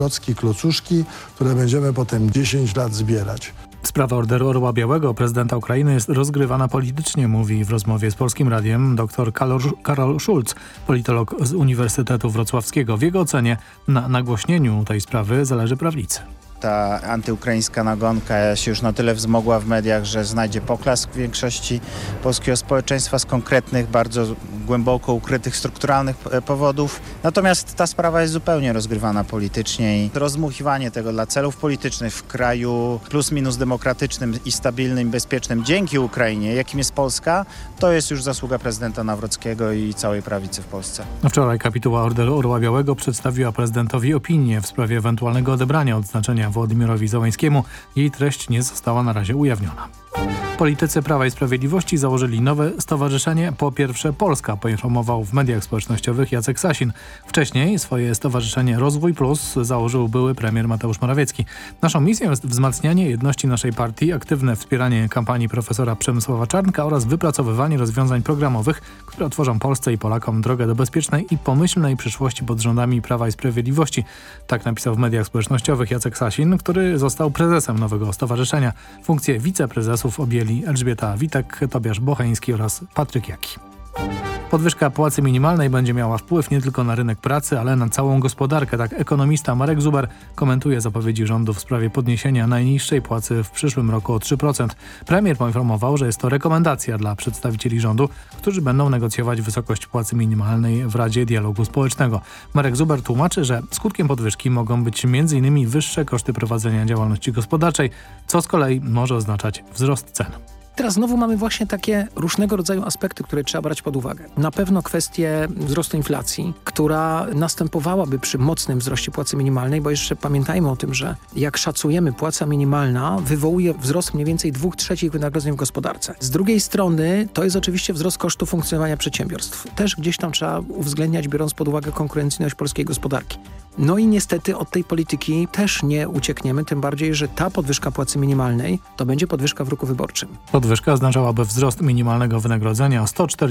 klocki, klocuszki, które będziemy potem 10 lat zbierać. Sprawa Orderu Orła Białego prezydenta Ukrainy jest rozgrywana politycznie, mówi w rozmowie z Polskim Radiem dr Karol Schulz, politolog z Uniwersytetu Wrocławskiego. W jego ocenie na nagłośnieniu tej sprawy zależy prawnicy. Ta antyukraińska nagonka się już na tyle wzmogła w mediach, że znajdzie poklask w większości polskiego społeczeństwa z konkretnych, bardzo głęboko ukrytych strukturalnych powodów. Natomiast ta sprawa jest zupełnie rozgrywana politycznie i rozdmuchiwanie tego dla celów politycznych w kraju plus minus demokratycznym i stabilnym, bezpiecznym dzięki Ukrainie, jakim jest Polska, to jest już zasługa prezydenta Nawrockiego i całej prawicy w Polsce. Wczoraj kapituła Orderu Orła Białego przedstawiła prezydentowi opinię w sprawie ewentualnego odebrania odznaczenia Władimirowi Załańskiemu. Jej treść nie została na razie ujawniona. Politycy Prawa i Sprawiedliwości założyli nowe stowarzyszenie Po Pierwsze Polska, poinformował w mediach społecznościowych Jacek Sasin. Wcześniej swoje stowarzyszenie Rozwój Plus założył były premier Mateusz Morawiecki. Naszą misją jest wzmacnianie jedności naszej partii, aktywne wspieranie kampanii profesora Przemysława Czarnka oraz wypracowywanie rozwiązań programowych, które otworzą Polsce i Polakom drogę do bezpiecznej i pomyślnej przyszłości pod rządami Prawa i Sprawiedliwości. Tak napisał w mediach społecznościowych Jacek Sasin, który został prezesem nowego stowarzyszenia. Funkcję wiceprezesów objęli Elżbieta Witek, Tobiasz Bocheński oraz Patryk Jaki. Podwyżka płacy minimalnej będzie miała wpływ nie tylko na rynek pracy, ale na całą gospodarkę. Tak ekonomista Marek Zuber komentuje zapowiedzi rządu w sprawie podniesienia najniższej płacy w przyszłym roku o 3%. Premier poinformował, że jest to rekomendacja dla przedstawicieli rządu, którzy będą negocjować wysokość płacy minimalnej w Radzie Dialogu Społecznego. Marek Zuber tłumaczy, że skutkiem podwyżki mogą być m.in. wyższe koszty prowadzenia działalności gospodarczej, co z kolei może oznaczać wzrost cen. Teraz znowu mamy właśnie takie różnego rodzaju aspekty, które trzeba brać pod uwagę. Na pewno kwestię wzrostu inflacji, która następowałaby przy mocnym wzroście płacy minimalnej, bo jeszcze pamiętajmy o tym, że jak szacujemy, płaca minimalna wywołuje wzrost mniej więcej 2/3 wynagrodzeń w gospodarce. Z drugiej strony to jest oczywiście wzrost kosztów funkcjonowania przedsiębiorstw. Też gdzieś tam trzeba uwzględniać, biorąc pod uwagę konkurencyjność polskiej gospodarki. No i niestety od tej polityki też nie uciekniemy, tym bardziej, że ta podwyżka płacy minimalnej to będzie podwyżka w roku wyborczym. Podwyżka oznaczałaby wzrost minimalnego wynagrodzenia o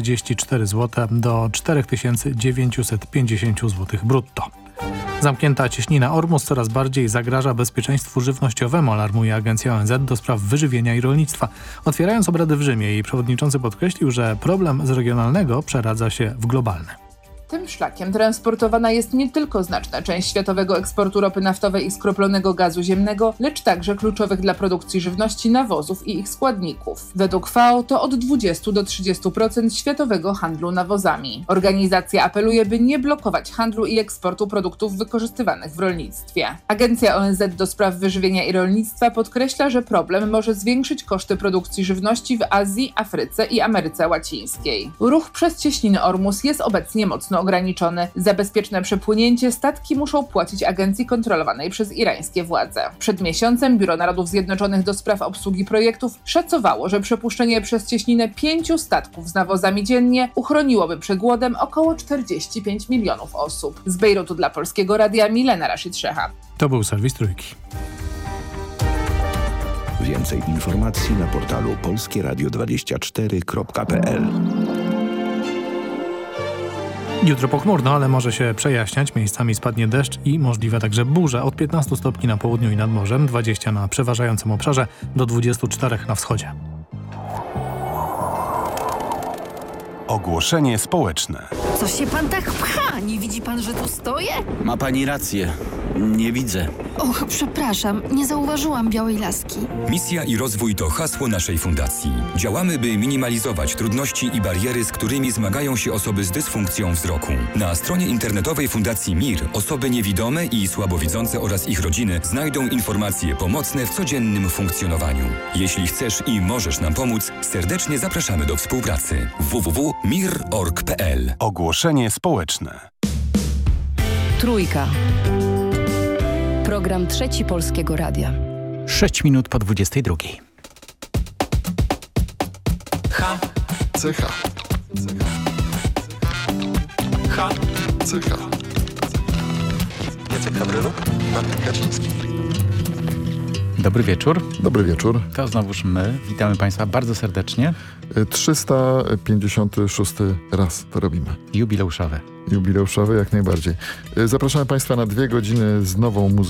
144 zł do 4950 zł brutto. Zamknięta cieśnina Ormus coraz bardziej zagraża bezpieczeństwu żywnościowemu, alarmuje Agencja ONZ do spraw wyżywienia i rolnictwa. Otwierając obrady w Rzymie, jej przewodniczący podkreślił, że problem z regionalnego przeradza się w globalny. Tym szlakiem transportowana jest nie tylko znaczna część światowego eksportu ropy naftowej i skroplonego gazu ziemnego, lecz także kluczowych dla produkcji żywności nawozów i ich składników. Według FAO to od 20 do 30% światowego handlu nawozami. Organizacja apeluje, by nie blokować handlu i eksportu produktów wykorzystywanych w rolnictwie. Agencja ONZ do spraw wyżywienia i rolnictwa podkreśla, że problem może zwiększyć koszty produkcji żywności w Azji, Afryce i Ameryce Łacińskiej. Ruch przez cieśninę Ormus jest obecnie mocno ograniczony. Za bezpieczne przepłynięcie statki muszą płacić agencji kontrolowanej przez irańskie władze. Przed miesiącem Biuro Narodów Zjednoczonych do spraw obsługi projektów szacowało, że przepuszczenie przez cieśninę 5 statków z nawozami dziennie uchroniłoby przed głodem około 45 milionów osób. Z Bejrutu dla Polskiego Radia Milena Rashid-Szecha. To był serwis Trójki. Więcej informacji na portalu polskieradio24.pl. Jutro pochmurno, ale może się przejaśniać. Miejscami spadnie deszcz i możliwe także burze. Od 15 stopni na południu i nad morzem, 20 na przeważającym obszarze, do 24 na wschodzie. Ogłoszenie społeczne. Co się pan tak pcha? Nie widzi pan, że tu stoję? Ma pani rację. Nie widzę. Och, przepraszam, nie zauważyłam białej laski. Misja i rozwój to hasło naszej fundacji. Działamy, by minimalizować trudności i bariery, z którymi zmagają się osoby z dysfunkcją wzroku. Na stronie internetowej Fundacji MIR osoby niewidome i słabowidzące oraz ich rodziny znajdą informacje pomocne w codziennym funkcjonowaniu. Jeśli chcesz i możesz nam pomóc, serdecznie zapraszamy do współpracy. www.mir.org.pl. Ogłoszenie społeczne. Trójka. Program Trzeci Polskiego Radia. 6 minut po 22. H. CH. H. CH. Jacek Hawryluk, Martin Kaczyński. Dobry wieczór. Dobry wieczór. To znowuż my. Witamy Państwa bardzo serdecznie. 356 raz to robimy. Jubileuszowe. Jubileuszowy jak najbardziej. Zapraszamy Państwa na 2 godziny z nową muzyką.